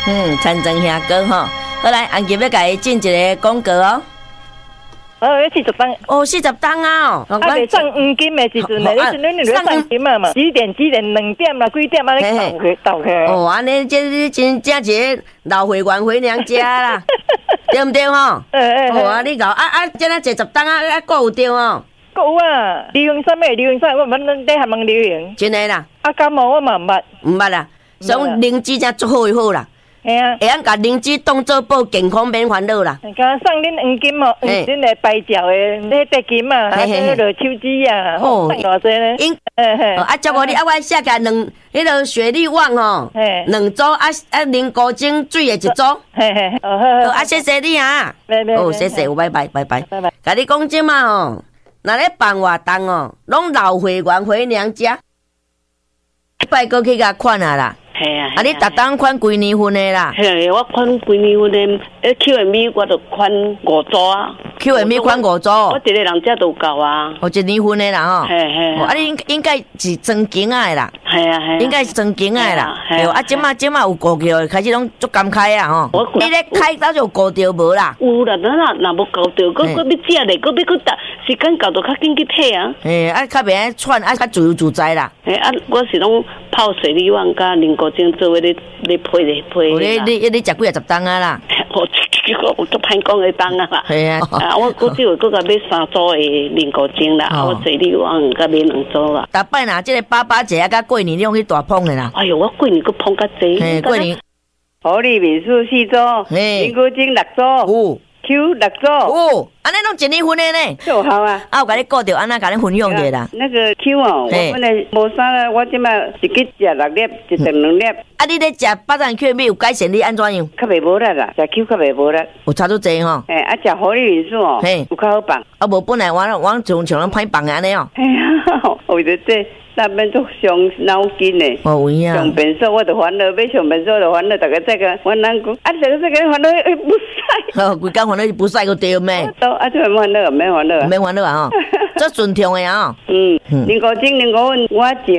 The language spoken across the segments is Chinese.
参政兄哥吼，好来，安吉要甲伊进一个广告哦。 40档哦，40档啊！哦， 袂送黄金的时阵咧，你送金嘛？几点2点啦，几点啊？你倒去。 哦，安尼这真正一个老会员回娘家啦，对不对吼？哦啊，你搞这样40档啊，够有对哦。 够啊！流行啥物？流行啥？我问恁底下问流行。 真的啦。 感冒我嘛毋捌。 毋捌啦，从灵芝才足好啦。 嘿啊， 会用甲灵芝当做保健康免烦恼啦。 敢送恁黄金哦，恁的白条的迄块金啊，还有迄个手指啊，送偌济呢？ 接我你我写个两，迄个雪莉网吼，2组凝固精水的1组。好，谢谢你啊。谢谢，拜拜。甲你讲即嘛吼，若咧办活动哦，拢老会员回娘家，拜过去甲款啊啦。 系啊， 你逐当款几年份的啦？ 系，我款几年份的，Q&M 我就款5组啊。 Q&M 款5组， 我一个人遮都够啊。 1年份的啦吼。 嘿。 你应该是装金的啦。 系啊。 应该是装金的啦。即马有顾着，开始拢足感慨啊吼。你咧开早就顾着无啦？ 有啦，若无顾着，佫要食咧，佫要佫搭时间到就较紧去退啊。 较袂喘，较自由自在啦。 我是拢泡水里碗甲凝固精做咧配咧。 你食几10档啊啦？ 我都歹讲的档啊啦。 系啊。 我只有佫甲买3组的凝固精啦，我水里碗甲买2组啦。 逐摆若即个爸节啊，甲过年你用去大碰的啦。 哎哟，我过年佫碰较济。 过年。 活力民宿4组，凝固精6组。Q 6组， 安尼拢1年份的呢， 就好啊。 我甲你顾着，安那甲你分享者啦。 那个 Q 哦，我本来无啥啦，我即摆一日食6粒，一顿2粒。 你咧食巴掌 Q 有改善你安怎样？ 较袂无力啦，食 Q 较袂无力。 有差足济吼。 食活力民宿哦，有较好放。 无本来我像咱歹放安尼哦。 哎呀，为着这。那边都伤脑筋的，上便所我就烦恼，要上便所就烦恼，大家再个我难过，这个烦恼不使， 规工烦恼不使个对咩？ 这烦恼免烦恼， 免烦恼啊吼，这顺畅的啊。 凝固精凝固粉，我种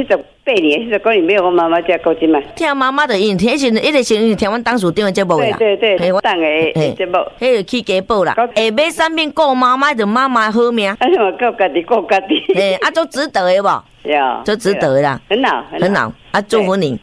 78年，79年买我妈妈家固精嘛。 听妈妈的音，迄时一直先听阮当属长的节目啦。 对，我当的节目， 迄个去家宝啦。下买产品顾妈妈就妈妈好命。 顾家己顾家己。 做值得的无？就值得啦， 很好祝福你。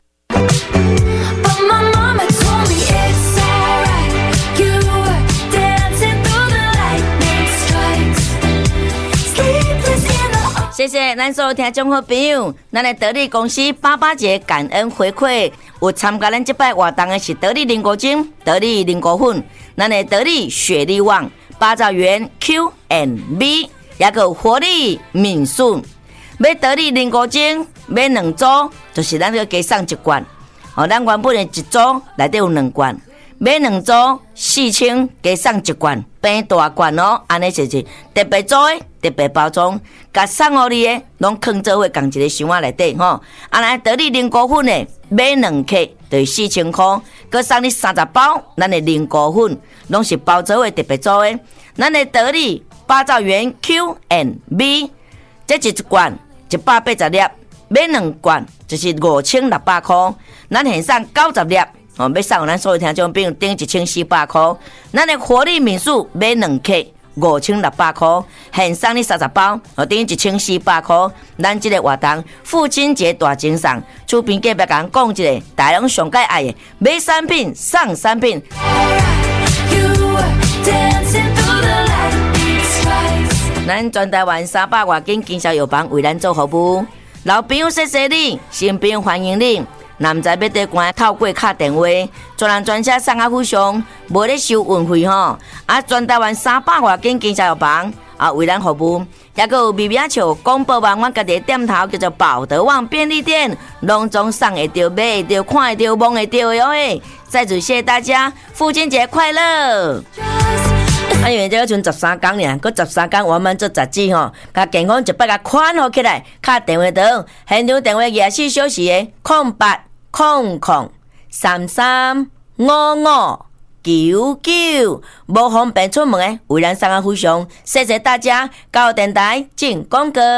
谢谢咱所有听众好朋友，咱的得力公司88节感恩回馈，有参加咱这摆活动的是得力凝固精、得力凝固粉，咱的得力雪莉旺、8兆元 Q&B， 也有活力敏顺。买得力凝固精，买2组，就是咱个加送1罐。咱原本的1组内底有2罐，买2组4000，加送1罐，变大罐哦。安尼就是特别做的，特别包装，甲送互你的，拢放做伙共一个箱仔内底吼。安尼得力凝固粉的，买2克就是4000块，佮送你30包，咱的凝固粉拢是包做伙特别做的。咱的得力8兆元 Q&B， 这1罐。180粒，买2罐就是5600块。咱现送90粒，要送咱所有听众朋友顶1400块。咱的活力民宿买2克5600块，现送你30包，顶1400块。咱这个活动父亲节大精送，厝边隔壁讲讲一个，大家拢上介爱的，买产品送产品。咱全台湾300多间经销药房为咱做服务，老朋友谢谢你，新朋友欢迎你。若毋知要伫关透过敲电话，专人专车送啊附上，无咧收运费吼。全台湾300多间经销药房为咱服务，也个有微微笑广播网，阮家己店头叫做宝德旺便利店，拢总送会到、买会到、看会到、摸会到的哦。再次谢谢大家，父亲节快乐！因为这个剩13天呢，搁13天我们做杂志吼，甲健康100个款好起来，敲电话到现场电话24小时的0800335599，无方便出门的为咱送啊附上，谢谢大家，高电台进广告。